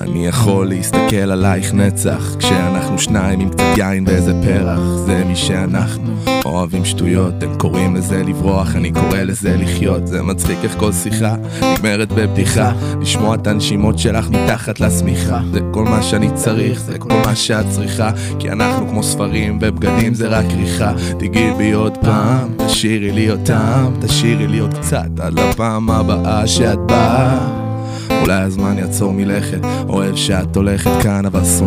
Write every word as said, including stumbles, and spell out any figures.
אני יכול להסתכל עלייך נצח כשאנחנו שניים עם קצת יין ואיזה פרח. זה מי שאנחנו, אוהבים שטויות, הם קוראים לזה לברוח, אני קורא לזה לחיות. זה מצחיק איך כל שיחה נגמרת בבדיחה, לשמוע את הנשימות שלך מתחת לשמיכה. זה כל מה שאני צריך, זה כל מה שאת צריכה, כי אנחנו כמו ספרים ובגדים זה רק כריכה. תגיעי בי עוד פעם, תשאירי לי אותם, תשאירי לי עוד קצת עד לפעם הבאה שאת באה. אולי הזמן יעצור מלכת, אוהב שאת הולכת כאן אבל